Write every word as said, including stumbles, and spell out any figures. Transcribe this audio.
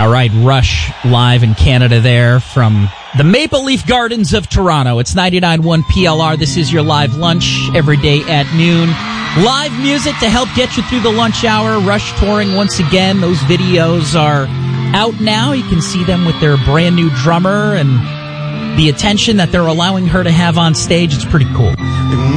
All right, Rush live in Canada there from the Maple Leaf Gardens of Toronto. It's ninety-nine point one P L R. This is your live lunch every day at noon. Live music to help get you through the lunch hour. Rush touring once again. Those videos are out now. You can see them with their brand new drummer and the attention that they're allowing her to have on stage. It's pretty cool.